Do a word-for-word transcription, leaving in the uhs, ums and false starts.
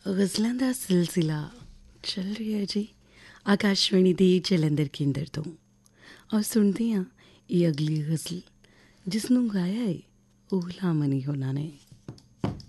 ਗਜ਼ਲਾਂ ਦਾ ਸਿਲਸਿਲਾ ਚੱਲ ਰਿਹਾ ਜੀ ਆਕਾਸ਼ਵਾਣੀ ਦੇ ਜਲੰਧਰ ਕੇਂਦਰ ਤੋਂ। ਔਰ ਸੁਣਦੇ ਹਾਂ ਇਹ ਅਗਲੀ ਗਜ਼ਲ ਜਿਸ ਨੂੰ ਗਾਇਆ ਹੈ ਉਹ ਗੁਲਾਮ ਅਲੀ ਹੋਣਾ ਨੇ।